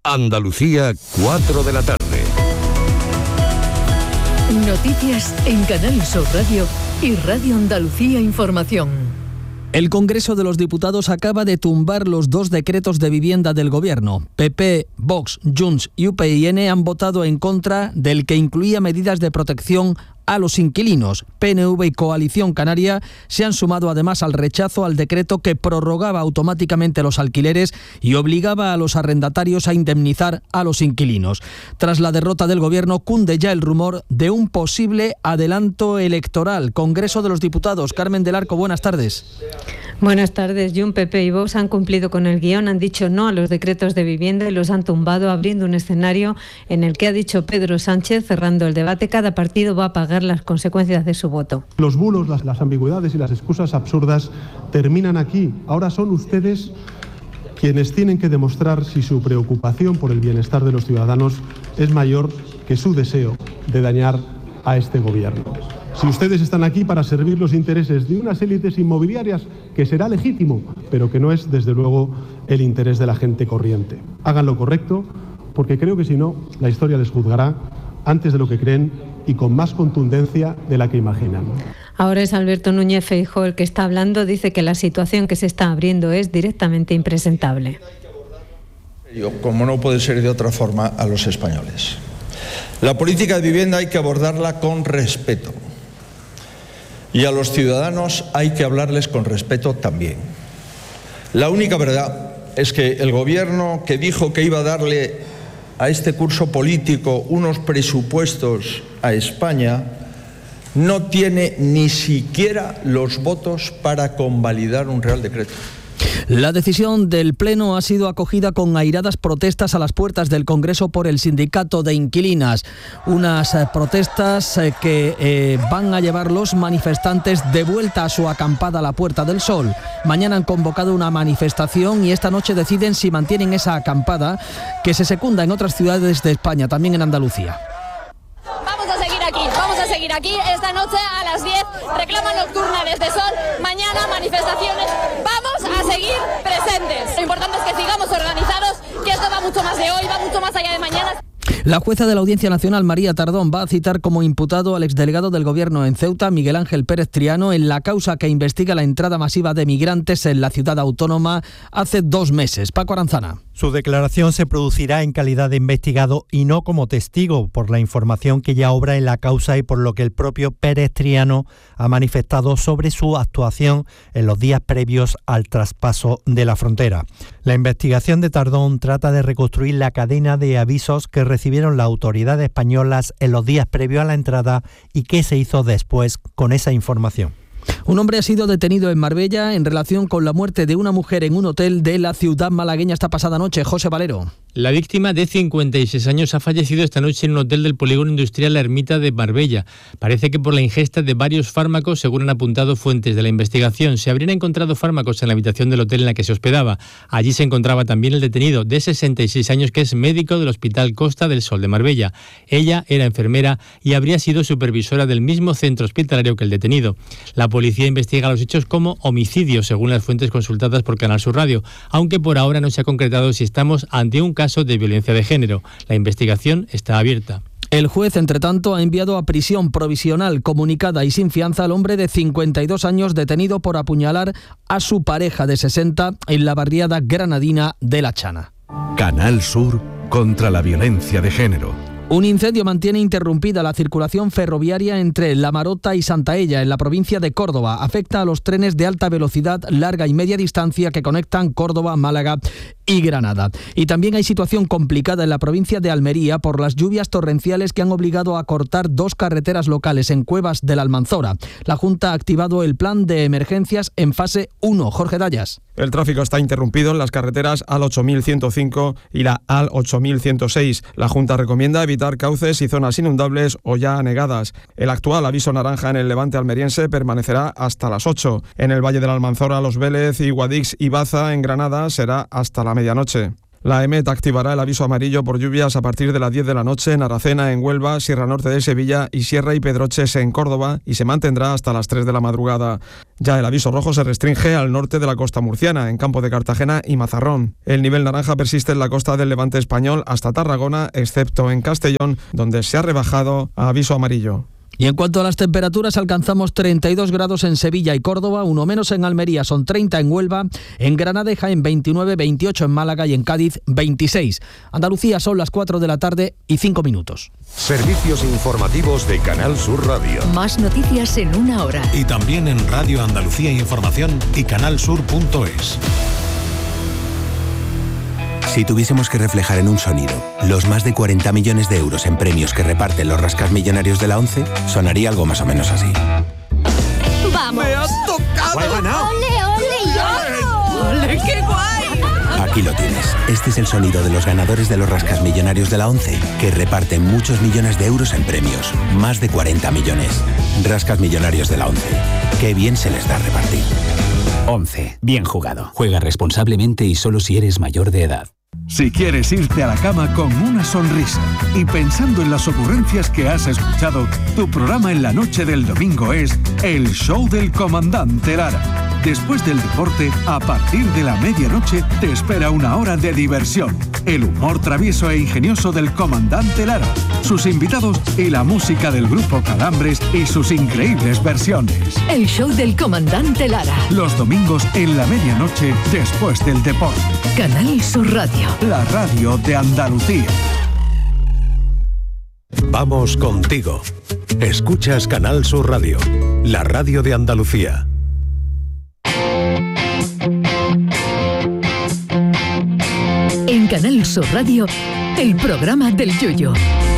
Andalucía, 4 de la tarde. Noticias en Canal Sur Radio y Radio Andalucía Información. El Congreso de los Diputados acaba de tumbar los 2 decretos de vivienda del Gobierno. PP, Vox, Junts y UPyN han votado en contra del que incluía medidas de protección a los inquilinos. PNV y Coalición Canaria se han sumado además al rechazo al decreto que prorrogaba automáticamente los alquileres y obligaba a los arrendatarios a indemnizar a los inquilinos. Tras la derrota del Gobierno, cunde ya el rumor de un posible adelanto electoral. Congreso de los Diputados. Carmen del Arco, buenas tardes. Buenas tardes. Junts, PP y Vox han cumplido con el guión, han dicho no a los decretos de vivienda y los han tumbado, abriendo un escenario en el que, ha dicho Pedro Sánchez, cerrando el debate, cada partido va a pagar las consecuencias de su voto. Los bulos, las ambigüedades y las excusas absurdas terminan aquí. Ahora son ustedes quienes tienen que demostrar si su preocupación por el bienestar de los ciudadanos es mayor que su deseo de dañar a este gobierno. Si ustedes están aquí para servir los intereses de unas élites inmobiliarias, que será legítimo, pero que no es, desde luego, el interés de la gente corriente. Hagan lo correcto, porque creo que si no, la historia les juzgará antes de lo que creen y con más contundencia de la que imaginan. Ahora es Alberto Núñez Feijóo el que está hablando. Dice que la situación que se está abriendo es directamente impresentable. Como no puede ser de otra forma, a los españoles. La política de vivienda hay que abordarla con respeto. Y a los ciudadanos hay que hablarles con respeto también. La única verdad es que el gobierno que dijo que iba a darle a este curso político unos presupuestos a España no tiene ni siquiera los votos para convalidar un Real Decreto. La decisión del Pleno ha sido acogida con airadas protestas a las puertas del Congreso por el sindicato de inquilinas. Unas protestas que van a llevar los manifestantes de vuelta a su acampada a la Puerta del Sol. Mañana han convocado una manifestación y esta noche deciden si mantienen esa acampada que se secunda en otras ciudades de España, también en Andalucía. Vamos a seguir aquí esta noche a las 10, reclama nocturna desde Sol, mañana manifestaciones, vamos a seguir presentes. Lo importante es que sigamos organizados, que esto va mucho más de hoy, va mucho más allá de mañana. La jueza de la Audiencia Nacional, María Tardón, va a citar como imputado al exdelegado del Gobierno en Ceuta, Miguel Ángel Pérez Triano, en la causa que investiga la entrada masiva de migrantes en la ciudad autónoma hace 2 meses. Paco Aranzana. Su declaración se producirá en calidad de investigado y no como testigo, por la información que ya obra en la causa y por lo que el propio Pérez Triano ha manifestado sobre su actuación en los días previos al traspaso de la frontera. La investigación de Tardón trata de reconstruir la cadena de avisos que recibieron las autoridades españolas en los días previos a la entrada y qué se hizo después con esa información. Un hombre ha sido detenido en Marbella en relación con la muerte de una mujer en un hotel de la ciudad malagueña esta pasada noche. José Valero. La víctima, de 56 años, ha fallecido esta noche en un hotel del polígono industrial La Ermita de Marbella. Parece que por la ingesta de varios fármacos, según han apuntado fuentes de la investigación. Se habrían encontrado fármacos en la habitación del hotel en la que se hospedaba. Allí se encontraba también el detenido, de 66 años, que es médico del Hospital Costa del Sol de Marbella. Ella era enfermera y habría sido supervisora del mismo centro hospitalario que el detenido. La policía investiga los hechos como homicidio, según las fuentes consultadas por Canal Sur Radio, aunque por ahora no se ha concretado si estamos ante un caso de violencia de género. La investigación está abierta. El juez, entre tanto, ha enviado a prisión provisional comunicada y sin fianza al hombre de 52 años detenido por apuñalar a su pareja de 60 en la barriada granadina de La Chana. Canal Sur contra la violencia de género. Un incendio mantiene interrumpida la circulación ferroviaria entre La Marota y Santaella, en la provincia de Córdoba. Afecta a los trenes de alta velocidad, larga y media distancia que conectan Córdoba, Málaga y Granada. Y también hay situación complicada en la provincia de Almería por las lluvias torrenciales que han obligado a cortar 2 carreteras locales en Cuevas de la Almanzora. La Junta ha activado el plan de emergencias en fase 1. Jorge Dallas. El tráfico está interrumpido en las carreteras AL 8105 y la AL 8106. La Junta recomienda evitar cauces y zonas inundables o ya anegadas. El actual aviso naranja en el levante almeriense permanecerá hasta las 8. En el Valle de la Almanzora, Los Vélez y Guadix y Baza, en Granada, será hasta la medianoche. La EMET activará el aviso amarillo por lluvias a partir de las 10 de la noche en Aracena, en Huelva, Sierra Norte de Sevilla y Sierra y Pedroches en Córdoba, y se mantendrá hasta las 3 de la madrugada. Ya el aviso rojo se restringe al norte de la costa murciana, en Campo de Cartagena y Mazarrón. El nivel naranja persiste en la costa del Levante español hasta Tarragona, excepto en Castellón, donde se ha rebajado a aviso amarillo. Y en cuanto a las temperaturas, alcanzamos 32 grados en Sevilla y Córdoba, uno menos en Almería, son 30 en Huelva, en Granada y Jaén 29, 28 en Málaga y en Cádiz 26. Andalucía, son las 4 de la tarde y 5 minutos. Servicios informativos de Canal Sur Radio. Más noticias en una hora. Y también en Radio Andalucía Información y canalsur.es. Si tuviésemos que reflejar en un sonido los más de 40 millones de euros en premios que reparten los rascasmillonarios de la ONCE, sonaría algo más o menos así. ¡Vamos! ¡Me has tocado! ¡He ganado! ¡Ole, ole! ¡Ole, qué guay! Aquí lo tienes. Este es el sonido de los ganadores de los rascasmillonarios de la ONCE, que reparten muchos millones de euros en premios. Más de 40 millones. Rascasmillonarios de la ONCE. Qué bien se les da repartir. 11. Bien jugado. Juega responsablemente y solo si eres mayor de edad. Si quieres irte a la cama con una sonrisa y pensando en las ocurrencias que has escuchado, tu programa en la noche del domingo es El Show del Comandante Lara. Después del deporte, a partir de la medianoche, te espera una hora de diversión. El humor travieso e ingenioso del Comandante Lara, sus invitados y la música del grupo Calambres y sus increíbles versiones. El Show del Comandante Lara. Los domingos en la medianoche, después del deporte. Canal Sur Radio. La radio de Andalucía. Vamos contigo. Escuchas Canal Sur Radio, la radio de Andalucía. En Canal Sur Radio, el programa del Yoyo.